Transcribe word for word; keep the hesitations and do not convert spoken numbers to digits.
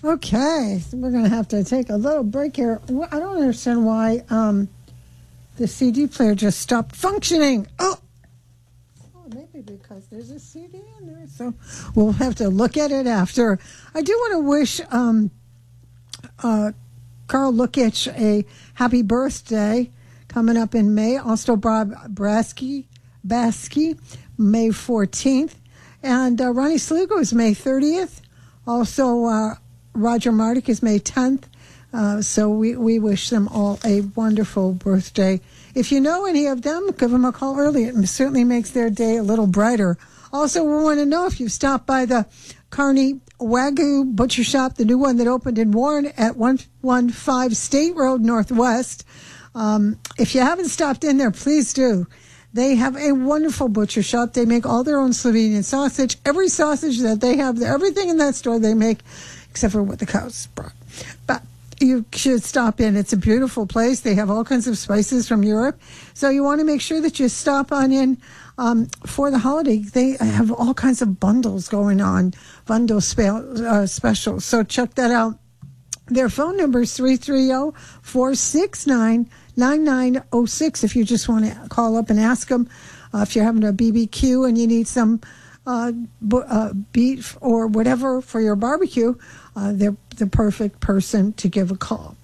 Okay, so we're going to have to take a little break here. I don't understand why um, the C D player just stopped functioning. Oh, oh, maybe because there's a C D in there. So we'll have to look at it after. I do want to wish um, uh, Carl Lukic a happy birthday coming up in May. Also, Bob Brasky, Basky, May fourteenth. And uh, Ronnie Sligo is May thirtieth. Also, uh, Roger Mardick is May tenth. Uh, so we, we wish them all a wonderful birthday. If you know any of them, give them a call early. It certainly makes their day a little brighter. Also, we want to know if you've stopped by the Kearney Wagyu Butcher Shop, the new one that opened in Warren at one fifteen State Road Northwest. Um, if you haven't stopped in there, please do. They have a wonderful butcher shop. They make all their own Slovenian sausage. Every sausage that they have, everything in that store they make, except for what the cows brought. But you should stop in. It's a beautiful place. They have all kinds of spices from Europe. So you want to make sure that you stop on in um, for the holiday. They have all kinds of bundles going on, bundle spe- uh, specials. So check that out. Their phone number is three three zero, four six nine, nine nine zero six if you just want to call up and ask them. Uh, if you're having a B B Q and you need some uh, bu- uh, beef or whatever for your barbecue, uh, they're the perfect person to give a call.